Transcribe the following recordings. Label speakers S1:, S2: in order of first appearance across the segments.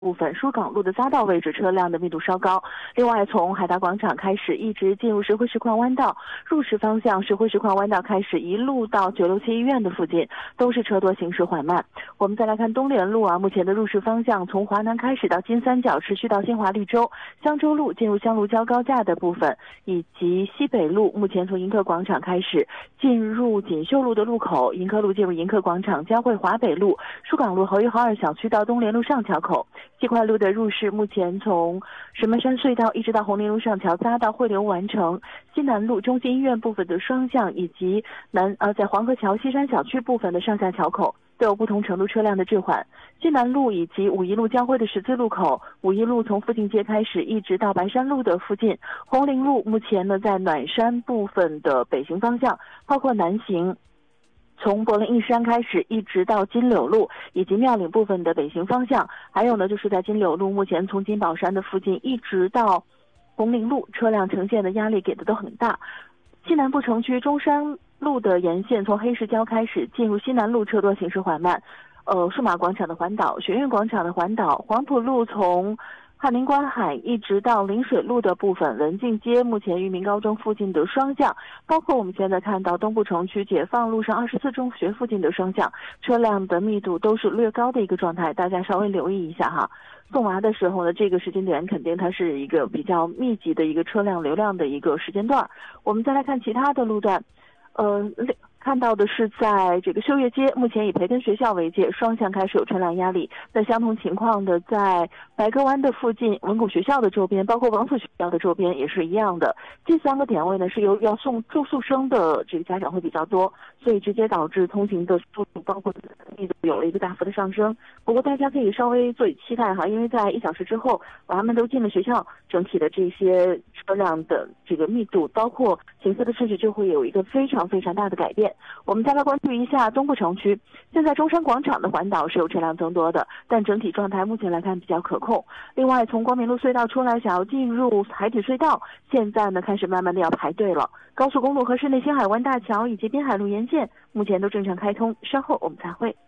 S1: 部分疏港路的匝道位置车辆的密度稍高。另外，从海达广场开始一直进入石灰石矿弯道，入石方向石灰石矿弯道开始一路到967医院的附近，都是车多行驶缓慢。我们再来看东联路目前的入石方向从华南开始到金三角，持续到新华绿洲、香洲路进入香炉交高架的部分，以及西北路目前从迎客广场开始进入锦绣路的路口，迎客路进入迎客广场，交汇华北路、疏港路、侯一、侯二小区到东联路上桥口。西快路的入市目前从石门山隧道一直到红林路上桥匝道汇流完成，西南路中心医院部分的双向以及在黄河桥西山小区部分的上下桥口都有不同程度车辆的滞缓。西南路以及五一路交汇的十字路口，五一路从附近街开始一直到白山路的附近，红林路目前在暖山部分的北行方向，包括南行从柏林一山开始一直到金柳路以及庙岭部分的北行方向，还有就是在金柳路目前从金宝山的附近一直到红林路，车辆呈现的压力给的都很大。西南部城区中山路的沿线从黑石礁开始进入西南路车多行驶缓慢，数码广场的环岛、学院广场的环岛、黄埔路从翰林观海一直到临水路的部分，文静街目前裕民高中附近的双向，包括我们现在看到东部城区解放路上24中学附近的双向，车辆的密度都是略高的一个状态，大家稍微留意一下哈。送娃的时候呢，这个时间点肯定它是一个比较密集的一个车辆流量的一个时间段。我们再来看其他的路段，看到的是在这个秀月街，目前以培根学校为界，双向开始有车辆压力。那相同情况的，在白鸽湾的附近、文谷学校的周边，包括王府学校的周边也是一样的。这3个点位呢，是由要送住宿生的这个家长会比较多，所以直接导致通行的速度包括密度有了一个大幅的上升。不过大家可以稍微做以期待哈，因为在1小时之后，娃娃们都进了学校，整体的这些车辆的这个密度，包括行车的秩序就会有一个非常非常大的改变。我们再来关注一下东部城区，现在中山广场的环岛是有车辆增多的，但整体状态目前来看比较可控。另外，从光明路隧道出来，想要进入海底隧道，现在呢开始慢慢的要排队了。高速公路和市内新海湾大桥以及滨海路沿线目前都正常开通，稍后我们才会。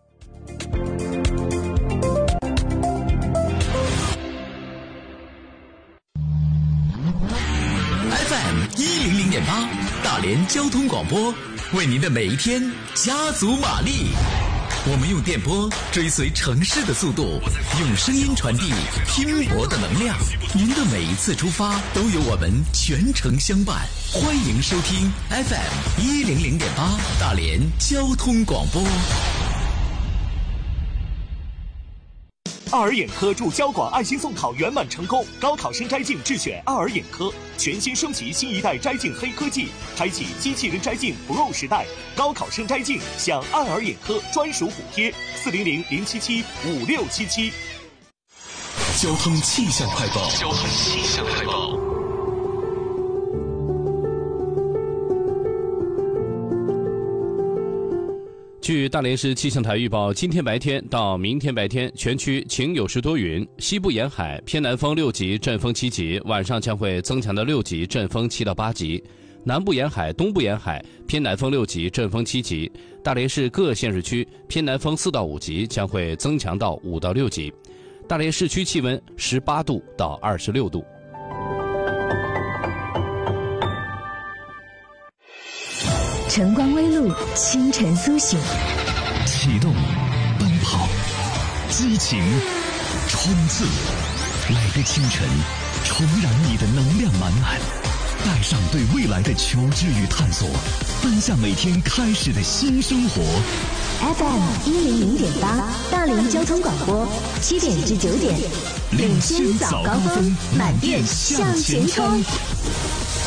S2: FM 100.8，大连交通广播，为您的每一天加足马力。我们用电波追随城市的速度，用声音传递拼搏的能量。您的每一次出发，都有我们全程相伴。欢迎收听 FM 100.8，大连交通广播。
S3: 爱尔眼科助交广爱心送考圆满成功，高考生摘镜智选爱尔眼科，全新升级新一代摘镜黑科技，开启机器人摘镜 Pro 时代。高考生摘镜享爱尔眼科专属补贴，400-077-5677。
S2: 交通气象快报。
S4: 据大连市气象台预报，今天白天到明天白天，全区晴有时多云，西部沿海偏南风6级，阵风7级，晚上将会增强到6级，阵风7到8级；南部沿海、东部沿海偏南风6级，阵风7级。大连市各县市区偏南风4到5级，将会增强到5到6级。大连市区气温18度到26度。
S5: 晨光微露，清晨苏醒，
S2: 启动，奔跑，激情，冲刺。每个清晨，重燃你的能量满满，带上对未来的求知与探索，奔向每天开始的新生活。
S5: FM 100.8，大连交通广播，7点至9点，
S2: 领先早高峰，满电向前冲。